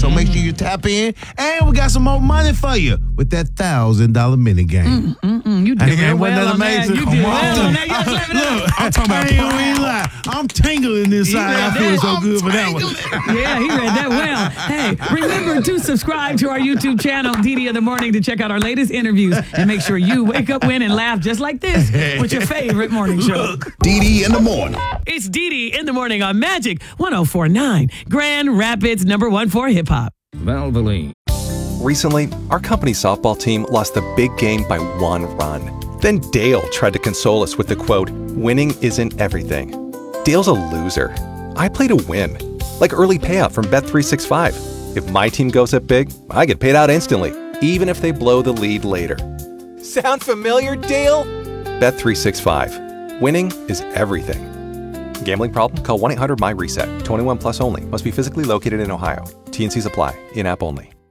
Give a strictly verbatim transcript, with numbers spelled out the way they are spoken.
So make sure you tap in. And we got some more money for you with that one thousand dollars mini game. Mm, mm, mm. You did Hey, real wasn't well that on that. amazing? You Come did on. well on that. You gotta clap it up. Look, I'm talking about I ain't gonna lie. I'm tingling inside. I feel so good for that one. Yeah, he read that well. Hey, remember to subscribe to our YouTube channel, D D in the Morning, to check out our latest interviews and make sure you wake up, win, and laugh just like this with your favorite morning show. D D in the Morning. It's D D in the Morning on Magic one oh four point nine, Grand Rapids, number one for hip hop. Valvoline. Recently, our company softball team lost the big game by one run. Then Dale tried to console us with the quote, "Winning isn't everything." Dale's a loser. I play to win. Like early payout from Bet three sixty-five. If my team goes up big, I get paid out instantly, even if they blow the lead later. Sound familiar, Dale? Bet three sixty-five. Winning is everything. Gambling problem? Call one eight hundred M Y RESET. twenty-one plus only. Must be physically located in Ohio. T N Cs apply. In-app only.